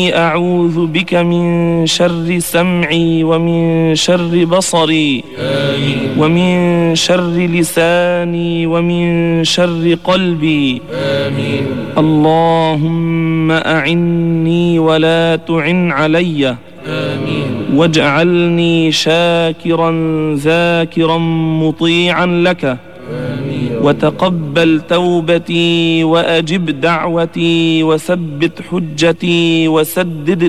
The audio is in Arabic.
أعوذ بك من شر سمعي ومن شر بصري ومن شر لساني ومن شر قلبي. اللهم أعني ولا تعن علي، واجعلني شاكرا ذاكرا مطيعا لك، وتقبل توبتي وأجب دعوتي وثبت حجتي وسدد